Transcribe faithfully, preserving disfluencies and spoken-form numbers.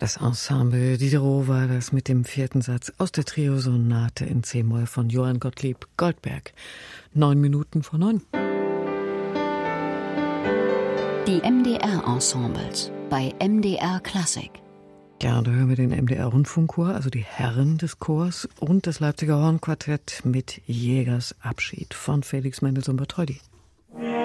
Das Ensemble Diderot war das mit dem vierten Satz aus der Trio-Sonate in C-Moll von Johann Gottlieb Goldberg. Neun Minuten vor neun. Die M D R-Ensembles bei M D R Klassik. Ja, da hören wir den M D R-Rundfunkchor, also die Herren des Chors und das Leipziger Hornquartett mit Jägers Abschied von Felix Mendelssohn Bartholdy.